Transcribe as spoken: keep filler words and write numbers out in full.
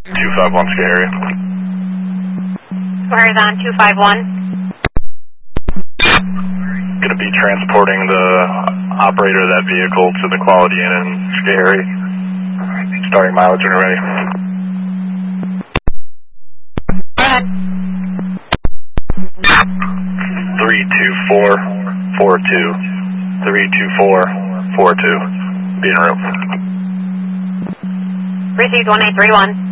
two five one Scary. Where's on two five one? Going to be transporting the operator of that vehicle to the Quality Inn in Scary. Starting mileage when you're ready. Go ahead. three two four four two. three two four four two. Be in room. Received one eight three one.